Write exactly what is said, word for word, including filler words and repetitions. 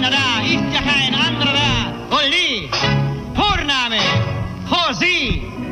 einer da, ist ja kein anderer da. Uli, Vorname, Josi.